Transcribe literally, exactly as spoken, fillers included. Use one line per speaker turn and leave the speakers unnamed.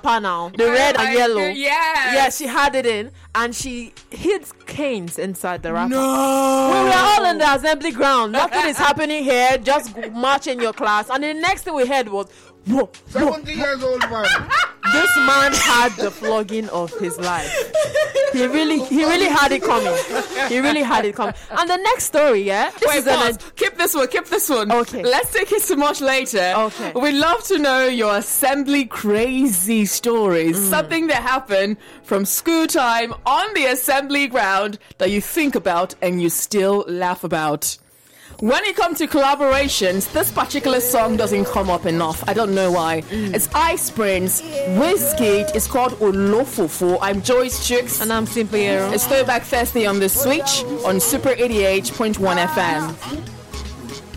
wrapper now, the red and yellow.
Yeah.
Yeah, she had it in, and she hid canes inside the wrapper.
No.
We were all in the assembly ground. Nothing is happening here. Just march in your class. And the next thing we heard was, whoa,
seventy years old man.
This man had the flogging of his life. He really, he really had it coming. He really had it coming. And the next story, yeah. This
Wait,
is
pause.
an,
Keep this one. Keep this one.
Okay.
Let's take it to much later.
Okay.
We'd love to know your assembly crazy stories. Mm. Something that happened from school time on the assembly ground that you think about and you still laugh about. When it comes to collaborations, this particular song doesn't come up enough. I don't know why. Mm. It's Ice Prince, Wizkid. It's called Olofofo. I'm Joyce Chicks.
And I'm Simply Aero.
It's Throwback Thursday on the Switch on Super eighty-eight point one F M.